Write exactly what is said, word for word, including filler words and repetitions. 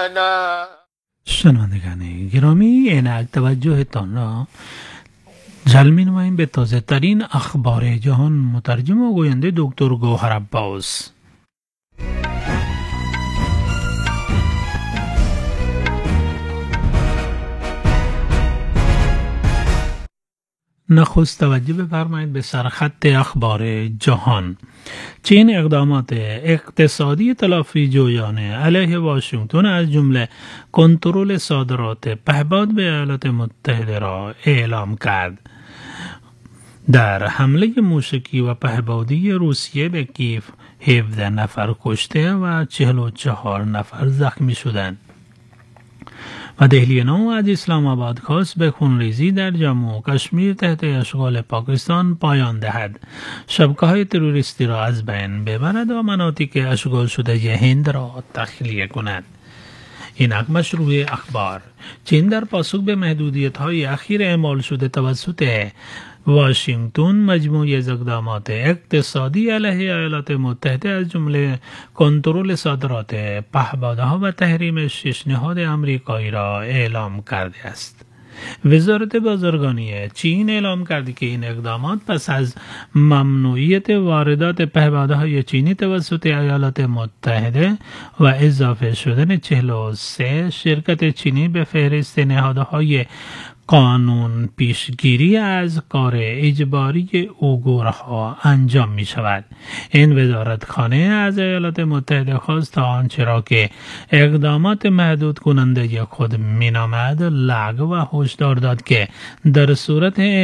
شنوندگان گرامی، اینک توجهتان را جلب می‌نماییم به تازه ترین اخبار جهان. مترجم و گوینده دکتر گوهر عباس. نخست توجه بفرمایید به سرخط اخبار جهان. چین اقدامات اقتصادی تلافی جویانه علیه واشنگتن از جمله کنترل صادرات پهپاد به ایالات متحده را اعلام کرد. در حمله موشکی و پهپادی روسیه به کیف هفده نفر کشته و چهل و چهار نفر زخمی شدند. و دهلی نو از اسلام آباد خواست به خونریزی در جموں و کشمیر تحت اشغال پاکستان پایان دهد، شبکه‌های تروریستی را از بین ببرد و مناطق اشغال شده هند را تخلیه کند. اینک مشروع اخبار. چین در پاسخ به محدودیت‌های اخیر اعمال شده توسط واشنگتن مجموعه از اقدامات اقتصادی علیه ایالات متحده از جمله کنترل صادرات پهپادها و تحریم شش نهاد آمریکایی را اعلام کرده است. وزارت بازرگانی چین اعلام کرده که این اقدامات پس از ممنوعیت واردات پهپادهای چینی توسط ایالات متحده و اضافه شدن چهل و سه شرکت چینی به فهرست نهادهای قانون پیشگیری از کار اجباری اوگورها انجام می شود. این وزارتخانه از ایالات متحده خواست تا آنچه را که اقدامات محدود کننده خود می نامد لغو و هشدار داد که در صورت